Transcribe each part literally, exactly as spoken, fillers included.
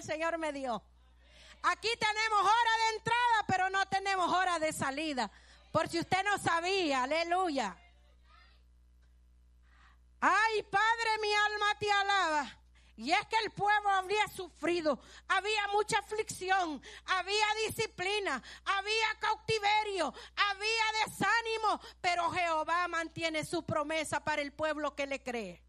el Señor me dio. Aquí tenemos hora de entrada, pero no tenemos hora de salida. Por si usted no sabía, aleluya. Ay, Padre, mi alma te alaba. Y es que el pueblo había sufrido, había mucha aflicción, había disciplina, había cautiverio, había desánimo, pero Jehová mantiene su promesa para el pueblo que le cree.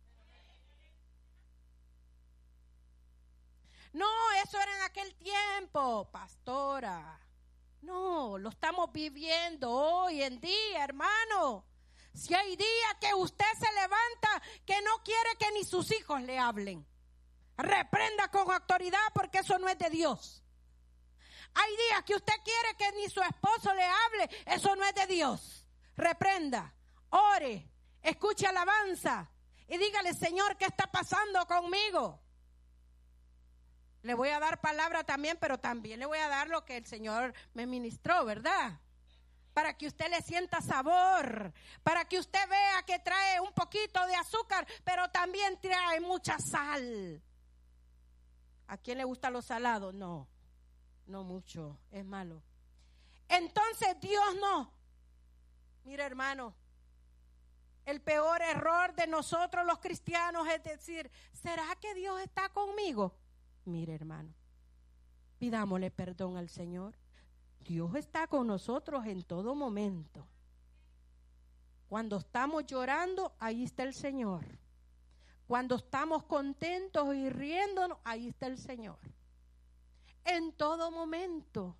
No, eso era en aquel tiempo, pastora. No, lo estamos viviendo hoy en día, hermano. Si hay días que usted se levanta que no quiere que ni sus hijos le hablen, reprenda con autoridad porque eso no es de Dios. Hay días que usted quiere que ni su esposo le hable, eso no es de Dios. Reprenda, ore, escuche alabanza y dígale: Señor, ¿qué está pasando conmigo? Le voy a dar palabra también, pero también le voy a dar lo que el Señor me ministró, ¿verdad? Para que usted le sienta sabor, para que usted vea que trae un poquito de azúcar, pero también trae mucha sal. ¿A quién le gustan los salados? No, no mucho, es malo. Entonces Dios no. Mira, hermano, el peor error de nosotros los cristianos es decir: ¿será que Dios está conmigo? Mire, hermano, pidámosle perdón al Señor. Dios está con nosotros en todo momento. Cuando estamos llorando, ahí está el Señor. Cuando estamos contentos y riéndonos, ahí está el Señor. En todo momento.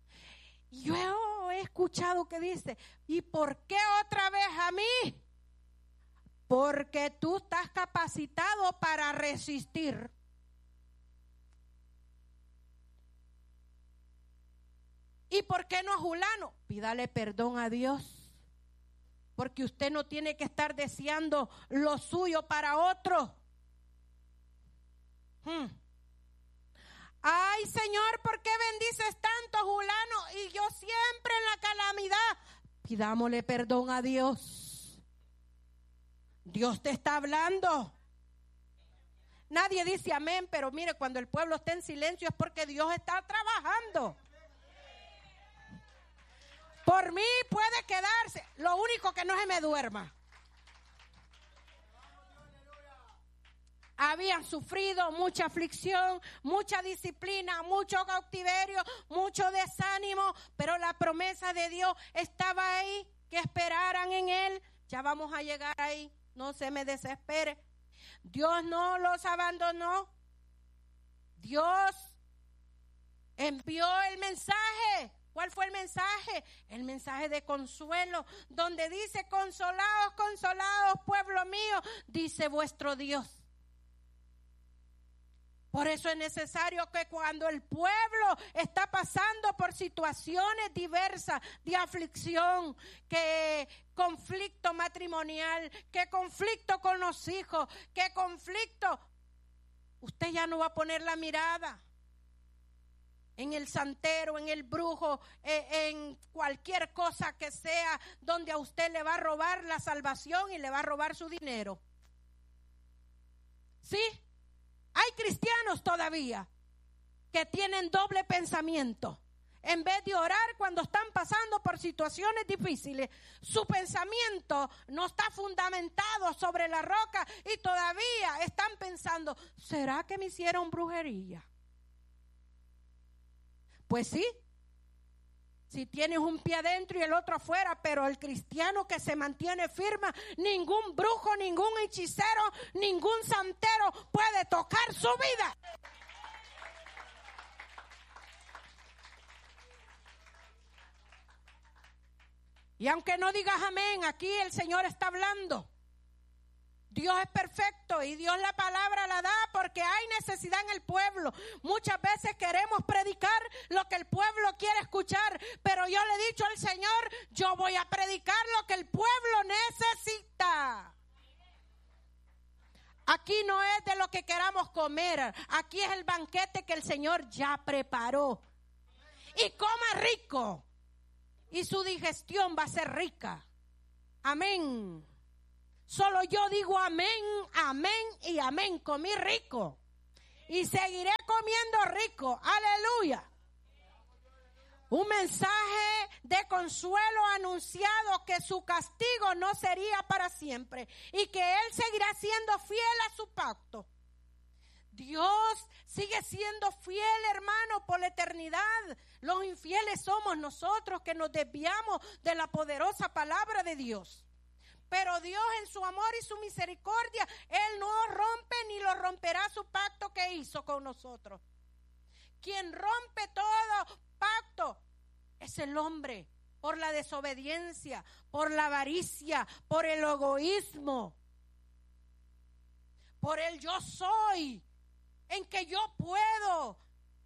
Yo he escuchado que dice: ¿y por qué otra vez a mí? Porque tú estás capacitado para resistir. ¿Y por qué no a Julano? Pídale perdón a Dios. Porque usted no tiene que estar deseando lo suyo para otro. Hmm. Ay, Señor, ¿por qué bendices tanto a Julano y yo siempre en la calamidad? Pidámosle perdón a Dios. Dios te está hablando. Nadie dice amén, pero mire, cuando el pueblo está en silencio es porque Dios está trabajando. Por mí puede quedarse, lo único que no se me duerma. Habían sufrido mucha aflicción, mucha disciplina, mucho cautiverio, mucho desánimo, pero la promesa de Dios estaba ahí, que esperaran en Él. Ya vamos a llegar ahí, no se me desespere. Dios no los abandonó. Dios envió el mensaje. ¿Cuál fue el mensaje? El mensaje de consuelo, donde dice: consolaos, consolaos, pueblo mío, dice vuestro Dios. Por eso es necesario que cuando el pueblo está pasando por situaciones diversas de aflicción, que conflicto matrimonial, que conflicto con los hijos, que conflicto, usted ya no va a poner la mirada en el santero, en el brujo, eh, en cualquier cosa que sea donde a usted le va a robar la salvación y le va a robar su dinero. ¿Sí? Hay cristianos todavía que tienen doble pensamiento. En vez de orar cuando están pasando por situaciones difíciles, su pensamiento no está fundamentado sobre la roca y todavía están pensando: ¿será que me hicieron brujería? Pues sí, si tienes un pie adentro y el otro afuera, pero el cristiano que se mantiene firme, ningún brujo, ningún hechicero, ningún santero puede tocar su vida. Y aunque no digas amén, aquí el Señor está hablando. Dios es perfecto y Dios la palabra la da porque hay necesidad en el pueblo. Muchas veces queremos predicar lo que el pueblo quiere escuchar, pero yo le he dicho al Señor: yo voy a predicar lo que el pueblo necesita. Aquí no es de lo que queramos comer, aquí es el banquete que el Señor ya preparó. Y coma rico y su digestión va a ser rica. Amén. Solo yo digo amén, amén y amén. Comí rico y seguiré comiendo rico. Aleluya. Un mensaje de consuelo anunciado que su castigo no sería para siempre y que Él seguirá siendo fiel a su pacto. Dios sigue siendo fiel, hermano, por la eternidad. Los infieles somos nosotros que nos desviamos de la poderosa palabra de Dios. Pero Dios en su amor y su misericordia, Él no rompe ni lo romperá su pacto que hizo con nosotros. Quien rompe todo pacto es el hombre, por la desobediencia, por la avaricia, por el egoísmo, por el yo soy, en que yo puedo,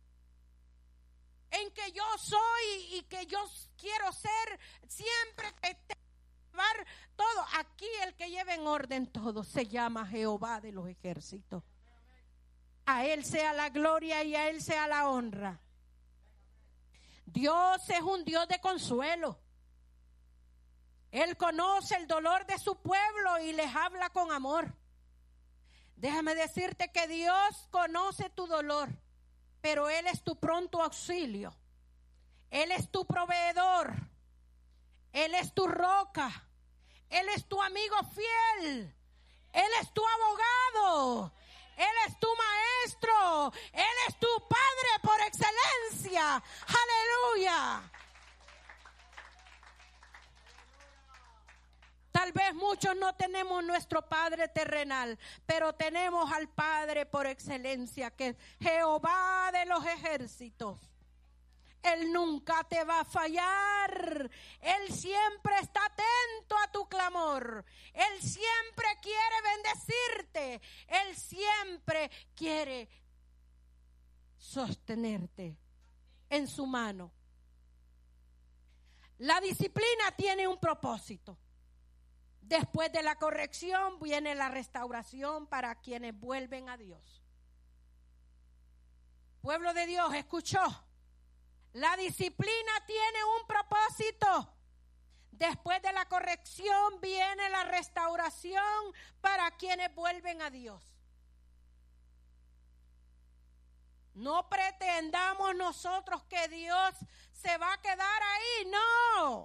en que yo soy y que yo quiero ser siempre que esté todo. Aquí el que lleva en orden todo se llama Jehová de los ejércitos. A Él sea la gloria y a Él sea la honra. Dios es un Dios de consuelo. Él conoce el dolor de su pueblo y les habla con amor. Déjame decirte que Dios conoce tu dolor, pero Él es tu pronto auxilio. Él es tu proveedor. Él es tu roca. Él es tu amigo fiel. Él es tu abogado. Él es tu maestro. Él es tu padre por excelencia. Aleluya. Tal vez muchos no tenemos nuestro Padre terrenal, pero tenemos al Padre por excelencia, que es Jehová de los ejércitos. Él nunca te va a fallar. Él siempre está atento a tu clamor. Él siempre quiere bendecirte. Él siempre quiere sostenerte en su mano. La disciplina tiene un propósito. Después de la corrección viene la restauración para quienes vuelven a Dios. Pueblo de Dios, ¿escuchó? La disciplina tiene un propósito. Después de la corrección viene la restauración para quienes vuelven a Dios. No pretendamos nosotros que Dios se va a quedar ahí, no.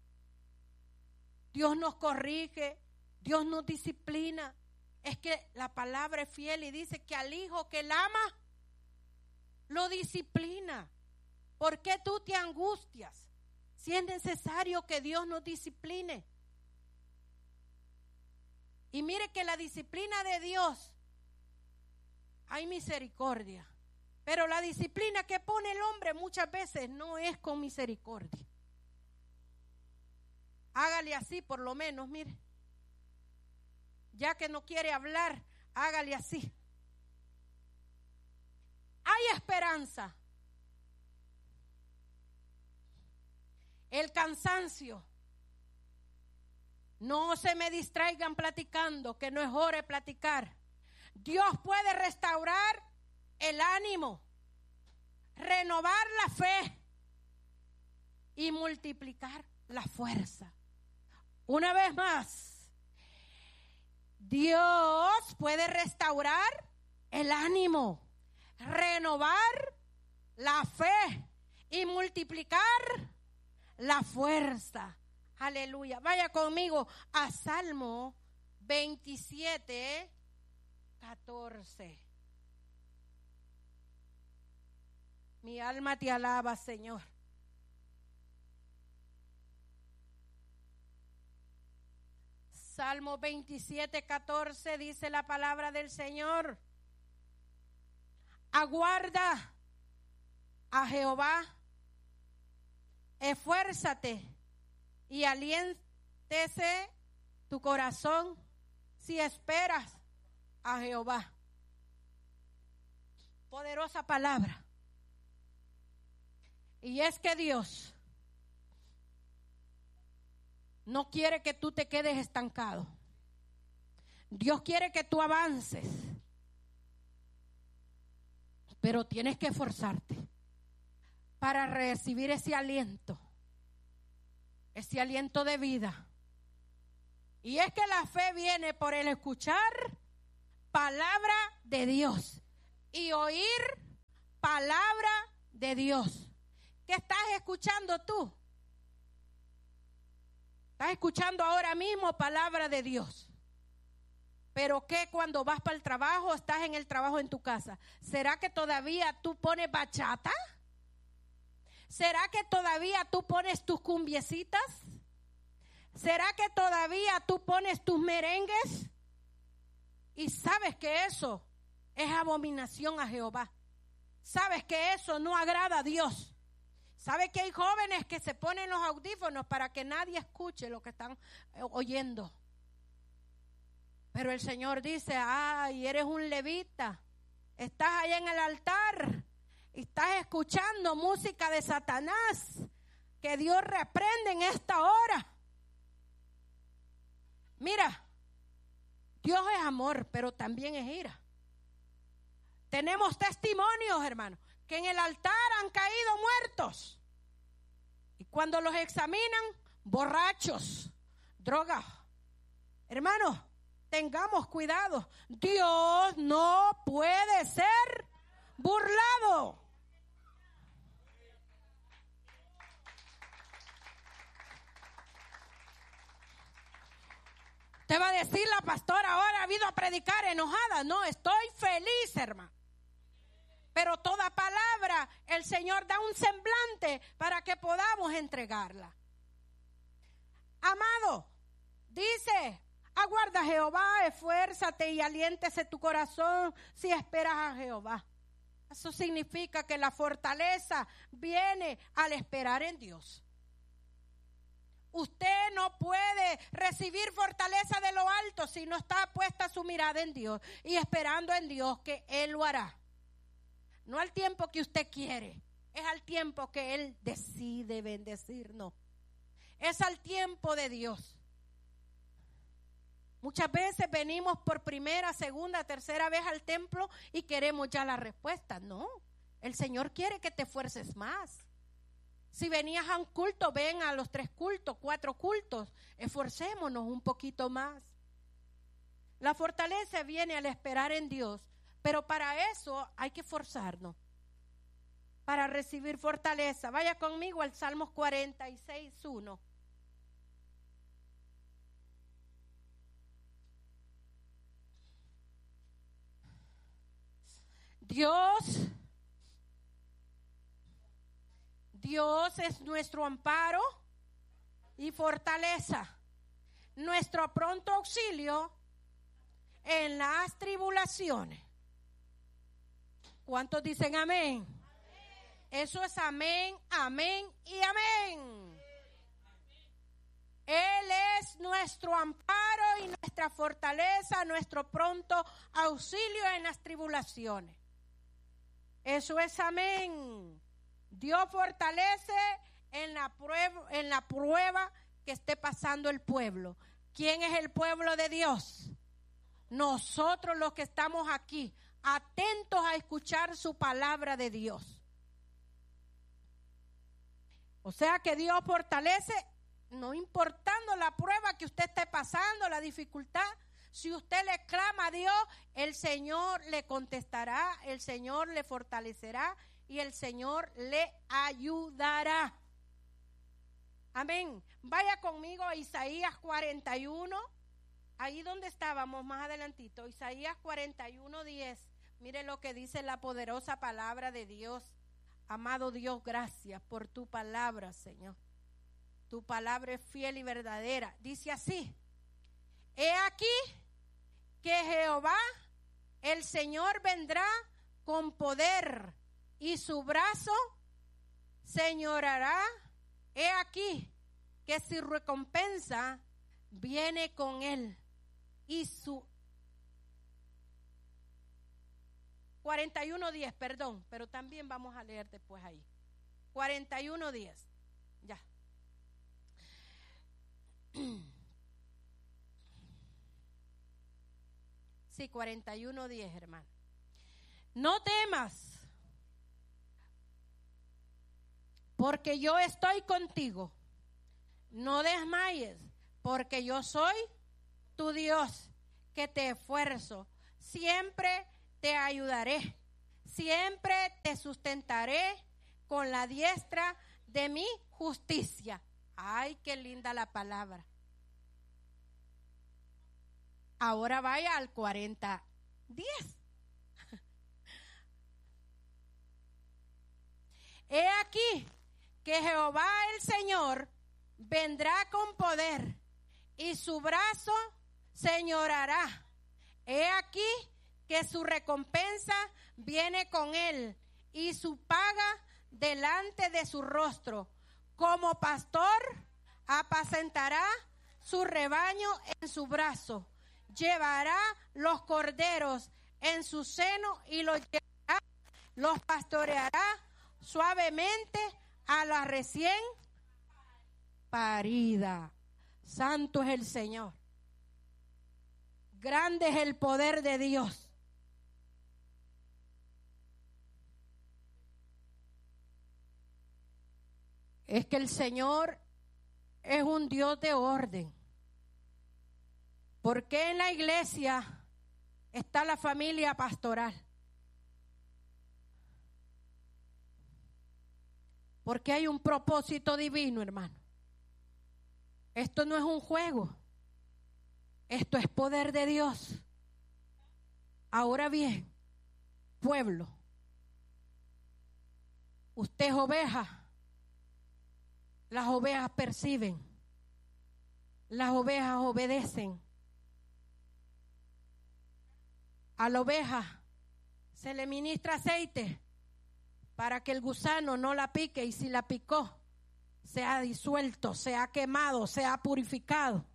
Dios nos corrige, Dios nos disciplina. Es que la palabra es fiel y dice que al hijo que él ama, lo disciplina. ¿Por qué tú te angustias si es necesario que Dios nos discipline? Y mire que la disciplina de Dios, hay misericordia. Pero la disciplina que pone el hombre muchas veces no es con misericordia. Hágale así por lo menos, mire. Ya que no quiere hablar, hágale así. Hay esperanza. El cansancio. No se me distraigan platicando, que no es hora de platicar. Dios puede restaurar el ánimo, renovar la fe y multiplicar la fuerza. Una vez más, Dios puede restaurar el ánimo, renovar la fe y multiplicar la fuerza. Aleluya. Vaya conmigo a Salmo veintisiete, catorce. Mi alma te alaba, Señor. Salmo veintisiete, catorce dice la palabra del Señor. Aguarda a Jehová, esfuérzate y aliéntese tu corazón si esperas a Jehová. Poderosa palabra. Y es que Dios no quiere que tú te quedes estancado. Dios quiere que tú avances. Pero tienes que esforzarte para recibir ese aliento. Ese aliento de vida. Y es que la fe viene por el escuchar palabra de Dios y oír palabra de Dios. ¿Qué estás escuchando tú? Estás escuchando ahora mismo palabra de Dios. Pero ¿qué cuando vas para el trabajo, estás en el trabajo en tu casa? ¿Será que todavía tú pones bachata? ¿Será que todavía tú pones tus cumbiecitas? ¿Será que todavía tú pones tus merengues? Y sabes que eso es abominación a Jehová. Sabes que eso no agrada a Dios. Sabes que hay jóvenes que se ponen los audífonos para que nadie escuche lo que están oyendo. Pero el Señor dice, ay, eres un levita. Estás allá en el altar. Estás escuchando música de Satanás. Que Dios reprende en esta hora. Mira, Dios es amor, pero también es ira. Tenemos testimonios, hermanos, que en el altar han caído muertos. Y cuando los examinan, borrachos, drogas. Hermanos, tengamos cuidado. Dios no puede ser burlado. Te va a decir la pastora, ahora ha ido a predicar enojada. No, estoy feliz, hermano. Pero toda palabra, el Señor da un semblante para que podamos entregarla. Amado, dice, aguarda a Jehová, esfuérzate y aliéntese tu corazón si esperas a Jehová. Eso significa que la fortaleza viene al esperar en Dios. Usted no puede recibir fortaleza de lo alto si no está puesta su mirada en Dios y esperando en Dios que Él lo hará. No al tiempo que usted quiere, es al tiempo que Él decide bendecirnos. Es al tiempo de Dios. Muchas veces venimos por primera, segunda, tercera vez al templo y queremos ya la respuesta. No, el Señor quiere que te esfuerces más. Si venías a un culto, ven a los tres cultos, cuatro cultos, esforcémonos un poquito más. La fortaleza viene al esperar en Dios, pero para eso hay que esforzarnos, para recibir fortaleza. Vaya conmigo al Salmos cuarenta y seis, uno. Dios, Dios es nuestro amparo y fortaleza, nuestro pronto auxilio en las tribulaciones. ¿Cuántos dicen amén? Amén. Eso es amén, amén y amén. Él es nuestro amparo y nuestra fortaleza, nuestro pronto auxilio en las tribulaciones. Eso es amén. Dios fortalece en la prueba, en la prueba que esté pasando el pueblo. ¿Quién es el pueblo de Dios? Nosotros los que estamos aquí, atentos a escuchar su palabra de Dios. O sea que Dios fortalece, no importando la prueba que usted esté pasando, la dificultad. Si usted le clama a Dios, el Señor le contestará, el Señor le fortalecerá y el Señor le ayudará. Amén. Vaya conmigo a Isaías cuarenta y uno. Ahí donde estábamos más adelantito, Isaías cuarenta y uno, diez. Mire lo que dice la poderosa palabra de Dios. Amado Dios, gracias por tu palabra, Señor. Tu palabra es fiel y verdadera. Dice así: he aquí que Jehová, el Señor, vendrá con poder y su brazo señorará. He aquí que su recompensa viene con él y su cuarenta y uno diez, perdón, pero también vamos a leer después ahí. cuarenta y uno diez. Ya. Sí, cuarenta y uno diez, hermano. No temas, porque yo estoy contigo. No desmayes, porque yo soy tu Dios, que te esfuerzo. Siempre te ayudaré. siempre te sustentaré con la diestra de mi justicia. Ay, qué linda la palabra. Ahora vaya al cuarenta diez. He aquí que Jehová el Señor vendrá con poder y su brazo señorará. He aquí que su recompensa viene con él y su paga delante de su rostro. Como pastor apacentará su rebaño en su brazo. Llevará los corderos en su seno y los llevará, los pastoreará suavemente a la recién parida. Santo es el Señor. Grande es el poder de Dios. Es que el Señor es un Dios de orden. ¿Por qué en la iglesia está la familia pastoral? Porque hay un propósito divino, hermano. Esto no es un juego. Esto es poder de Dios. Ahora bien, pueblo, usted es oveja. Las ovejas perciben. Las ovejas obedecen. A la oveja se le ministra aceite para que el gusano no la pique, y si la picó, sea disuelto, sea quemado, sea purificado.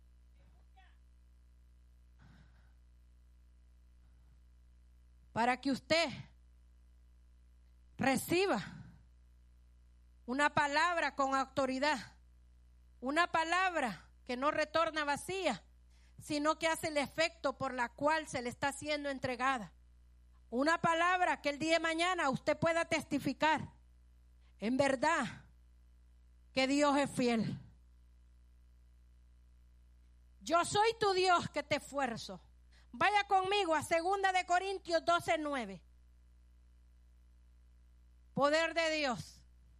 Para que usted reciba una palabra con autoridad, una palabra que no retorna vacía, sino que hace el efecto por la cual se le está siendo entregada. Una palabra que el día de mañana usted pueda testificar. En verdad que Dios es fiel. Yo soy tu Dios que te esfuerzo. Vaya conmigo a segunda de Corintios doce nueve. Poder de Dios.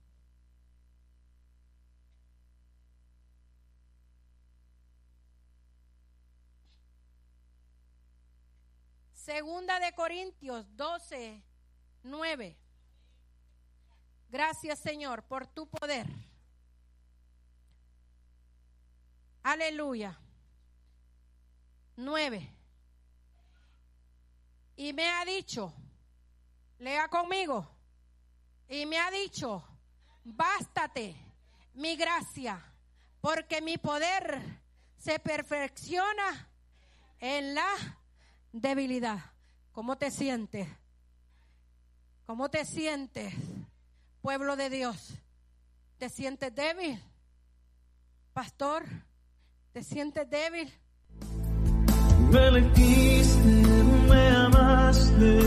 Segunda de Corintios doce nueve. Gracias, Señor, por tu poder. Aleluya. nueve. Y me ha dicho, lea conmigo, y me ha dicho, bástate mi gracia, porque mi poder se perfecciona en la debilidad. ¿Cómo te sientes? ¿Cómo te sientes, pueblo de Dios? ¿Te sientes débil? Pastor, ¿te sientes débil? Me elegiste, me amaste,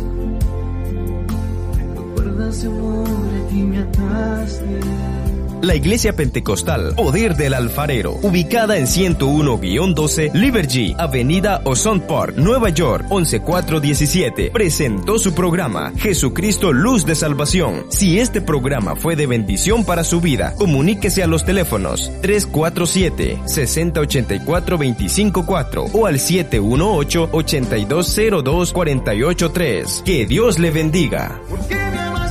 recuerdas el amor y me ataste. La Iglesia Pentecostal Poder del Alfarero, ubicada en ciento uno guión doce Liberty, Avenida Ozone Park, Nueva York, once cuatro diecisiete, presentó su programa Jesucristo Luz de Salvación. Si este programa fue de bendición para su vida, comuníquese a los teléfonos tres cuatro siete, seis cero ocho cuatro, dos cinco cuatro o al siete uno ocho, ocho dos cero dos, cuatro ocho tres. Que Dios le bendiga. ¿Por qué?